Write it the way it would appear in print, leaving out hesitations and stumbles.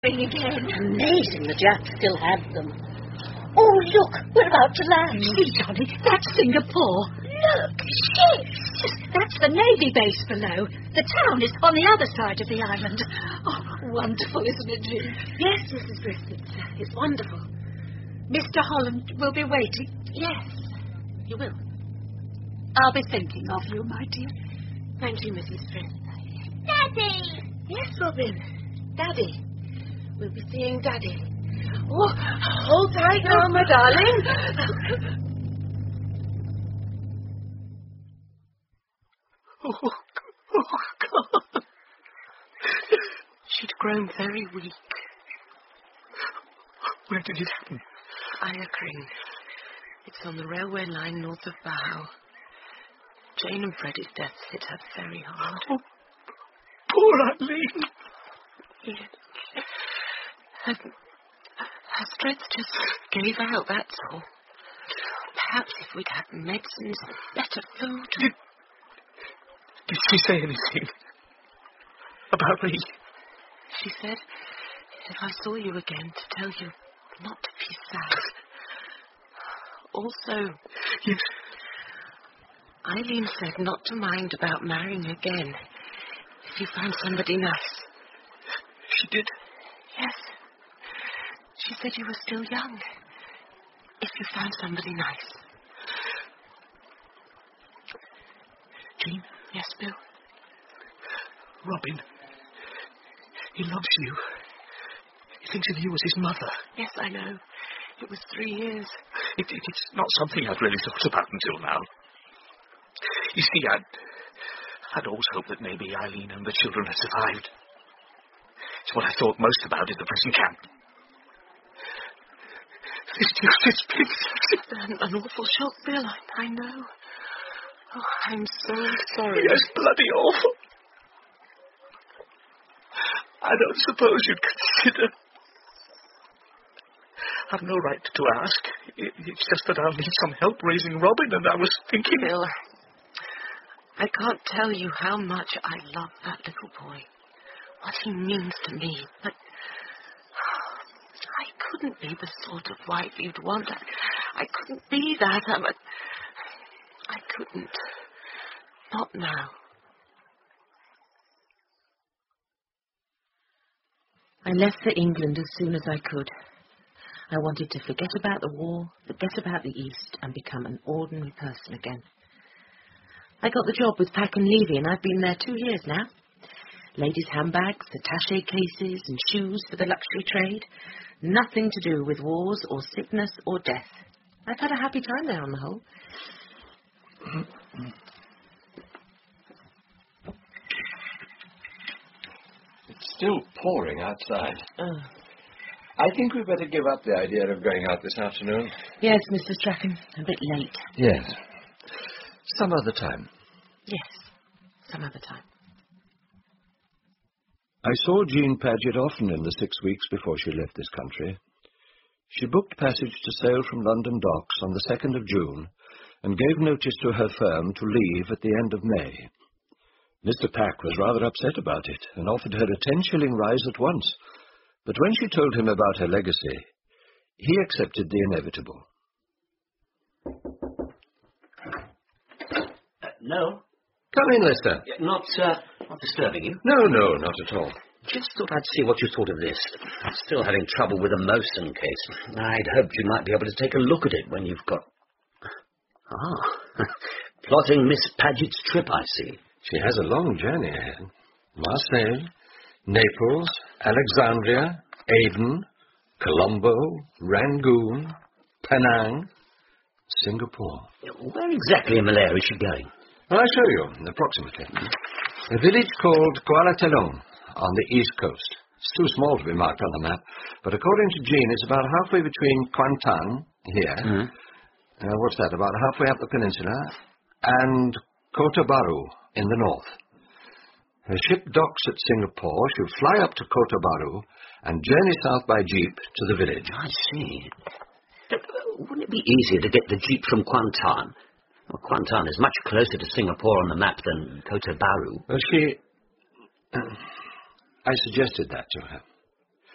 Again. Amazing the Japs still have them. Oh, look, we're about to land. See, Johnny, that's Singapore. Look, ships. That's the Navy base below. The town is on the other side of the island. Oh, wonderful, isn't it, Jean? Yes, Mrs. Griffith, it's wonderful. Mr. Holland will be waiting. Yes, you will. I'll be thinking of you, my dear. Thank you, Mrs. Smith. Daddy! Yes, Robin. Daddy. We'll be seeing Daddy. Oh, hold tight now, my darling. Oh, God. She'd grown very weak. Where did it happen? Ayakring. It's on the railway line north of Bahau. Jane and Freddie's deaths hit her very hard. Oh, poor Eileen. Yes. Her strength just gave out, that's all. Perhaps if we'd had medicines, better food. Did she say anything about me? She said if I saw you again to tell you not to be sad. Also, yes. Eileen said not to mind about marrying again if you found somebody nice. She did? Yes. She said you were still young if you found somebody nice. Jean? Yes, Bill? Robin. He loves you. He thinks of you as his mother. Yes, I know. It was 3 years. It's not something I've really thought about until now. You see, I'd always hoped that maybe Eileen and the children had survived. It's what I thought most about in the prison camp. It's been an awful shock, Bill. I know. Oh, I'm so sorry. Yes, bloody awful. I don't suppose you'd consider. I've no right to ask. It's just that I'll need some help raising Robin, and I was thinking... Bill, I can't tell you how much I love that little boy. What he means to me. But I couldn't be the sort of wife you'd want. I couldn't be that. I couldn't. Not now. I left for England as soon as I could. I wanted to forget about the war, forget about the East, and become an ordinary person again. I got the job with Pack and Levy, and I've been there 2 years now. Ladies' handbags, attaché cases, and shoes for the luxury trade. Nothing to do with wars or sickness or death. I've had a happy time there on the whole. It's still pouring outside. I think we'd better give up the idea of going out this afternoon. Yes, Mr. Strachan. A bit late. Yes. Some other time. Yes, some other time. I saw Jean Paget often in the 6 weeks before she left this country. She booked passage to sail from London docks on the 2nd of June and gave notice to her firm to leave at the end of May. Mr. Pack was rather upset about it and offered her a 10-shilling rise at once, but when she told him about her legacy, he accepted the inevitable. No. Come in, Lester. Not disturbing you? No, not at all. Just thought I'd see what you thought of this. I'm still having trouble with the Mawson case. I'd hoped you might be able to take a look at it when you've got... Plotting Miss Paget's trip, I see. She has a long journey ahead. Marseille, Naples, Alexandria, Aden, Colombo, Rangoon, Penang, Singapore. Where exactly in Malaya is she going? I'll show you, approximately. A village called Kuala Telong on the east coast. It's too small to be marked on the map, but according to Jean, it's about halfway between Kuantan, here, what's that, about halfway up the peninsula, and Kota Baru in the north. Her ship docks at Singapore. She'll fly up to Kota Baru and journey south by jeep to the village. I see. Wouldn't it be easier to get the jeep from Kuantan? Well, Kuantan is much closer to Singapore on the map than Kota Baru. Well, I suggested that to her.